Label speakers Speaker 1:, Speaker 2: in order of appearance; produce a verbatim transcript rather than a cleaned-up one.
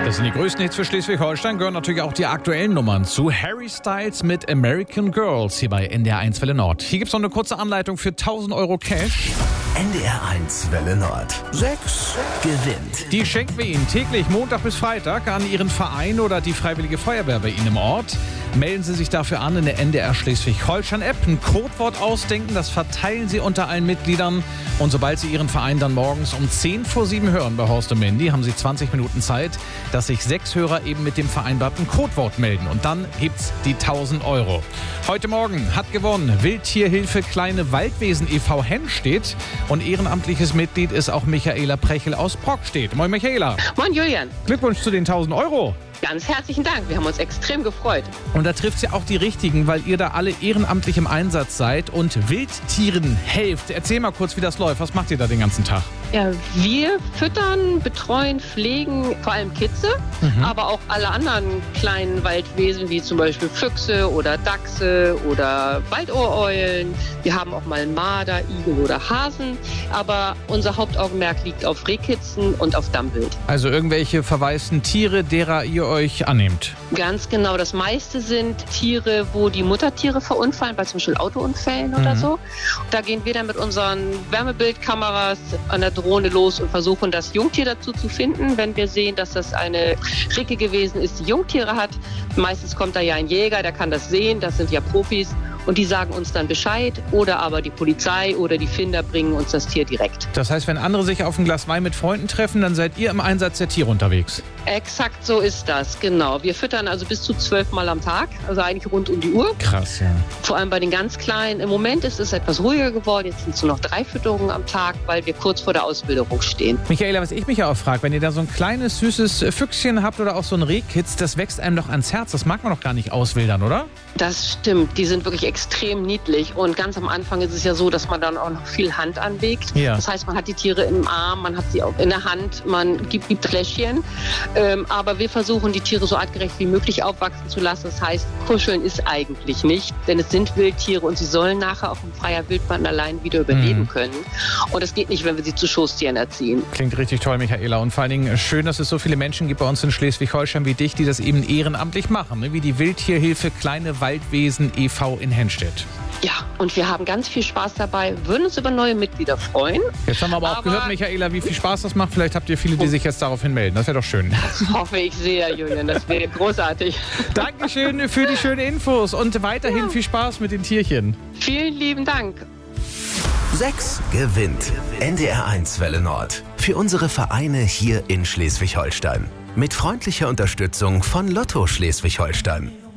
Speaker 1: Das sind die größten Hits für Schleswig-Holstein, gehören natürlich auch die aktuellen Nummern zu. Harry Styles mit American Girls hier bei N D R eins Welle Nord. Hier gibt's noch eine kurze Anleitung für tausend Euro Cash.
Speaker 2: N D R eins Welle Nord. Sechs gewinnt.
Speaker 1: Die schenken wir Ihnen täglich Montag bis Freitag an Ihren Verein oder die Freiwillige Feuerwehr bei Ihnen im Ort. Melden Sie sich dafür an in der N D R Schleswig-Holstein-App. Ein Codewort ausdenken, das verteilen Sie unter allen Mitgliedern. Und sobald Sie Ihren Verein dann morgens um zehn vor sieben hören bei Horst und Mandy, haben Sie zwanzig Minuten Zeit, dass sich sechs Hörer eben mit dem vereinbarten Codewort melden. Und dann gibt's die tausend Euro. Heute Morgen hat gewonnen Wildtierhilfe Kleine Waldwesen e V Hennstedt. Und ehrenamtliches Mitglied ist auch Michaela Prechel aus Brockstedt. Moin Michaela.
Speaker 3: Moin Julian.
Speaker 1: Glückwunsch zu den tausend Euro.
Speaker 3: Ganz herzlichen Dank, wir haben uns extrem gefreut.
Speaker 1: Und da trifft ja auch die Richtigen, weil ihr da alle ehrenamtlich im Einsatz seid und Wildtieren helft. Erzähl mal kurz, wie das läuft. Was macht ihr da den ganzen Tag?
Speaker 3: Ja, wir füttern, betreuen, pflegen vor allem Kitze, mhm. aber auch alle anderen kleinen Waldwesen, wie zum Beispiel Füchse oder Dachse oder Waldohreulen. Wir haben auch mal Marder, Igel oder Hasen, aber unser Hauptaugenmerk liegt auf Rehkitzen und auf Dammwild.
Speaker 1: Also irgendwelche verwaisten Tiere, derer ihr euch annehmt?
Speaker 3: Ganz genau, das meiste sind Tiere, wo die Muttertiere verunfallen, bei zum Beispiel Autounfällen mhm. oder so. Da gehen wir dann mit unseren Wärmebildkameras an der Drohne los und versuchen, das Jungtier dazu zu finden. Wenn wir sehen, dass das eine Ricke gewesen ist, die Jungtiere hat, meistens kommt da ja ein Jäger, der kann das sehen, das sind ja Profis. Und die sagen uns dann Bescheid oder aber die Polizei oder die Finder bringen uns das Tier direkt.
Speaker 1: Das heißt, wenn andere sich auf ein Glas Wein mit Freunden treffen, dann seid ihr im Einsatz der Tiere unterwegs?
Speaker 3: Exakt so ist das, genau. Wir füttern also bis zu zwölf Mal am Tag, also eigentlich rund um die Uhr.
Speaker 1: Krass, ja.
Speaker 3: Vor allem bei den ganz Kleinen. Im Moment ist es etwas ruhiger geworden. Jetzt sind es nur noch drei Fütterungen am Tag, weil wir kurz vor der Ausbilderung stehen.
Speaker 1: Michaela, was ich mich ja auch frage, wenn ihr da so ein kleines, süßes Füchschen habt oder auch so ein Rehkitz, das wächst einem doch ans Herz. Das mag man doch gar nicht auswildern, oder?
Speaker 3: Das stimmt. Die sind wirklich extrem niedlich. Und ganz am Anfang ist es ja so, dass man dann auch noch viel Hand anlegt. Ja. Das heißt, man hat die Tiere im Arm, man hat sie auch in der Hand, man gibt, gibt Fläschchen. Ähm, aber wir versuchen, die Tiere so artgerecht wie möglich aufwachsen zu lassen. Das heißt, kuscheln ist eigentlich nicht, denn es sind Wildtiere und sie sollen nachher auf dem freier Wildbahn allein wieder überleben mhm. können. Und das geht nicht, wenn wir sie zu Schoßtieren erziehen.
Speaker 1: Klingt richtig toll, Michaela. Und vor allen Dingen schön, dass es so viele Menschen gibt bei uns in Schleswig-Holstein wie dich, die das eben ehrenamtlich machen, ne? Wie die Wildtierhilfe Kleine Waldwesen e V in Hennstedt.
Speaker 3: Ja, und wir haben ganz viel Spaß dabei, würden uns über neue Mitglieder freuen.
Speaker 1: Jetzt haben wir aber, aber auch gehört, Michaela, wie viel Spaß das macht. Vielleicht habt ihr viele, die sich jetzt daraufhin melden. Das wäre doch schön.
Speaker 3: Das hoffe ich sehr, Julian. Das wäre großartig.
Speaker 1: Dankeschön für die schönen Infos und weiterhin ja. viel Spaß mit den Tierchen.
Speaker 3: Vielen lieben Dank.
Speaker 2: Sechs gewinnt. N D R eins Welle Nord. Für unsere Vereine hier in Schleswig-Holstein. Mit freundlicher Unterstützung von Lotto Schleswig-Holstein.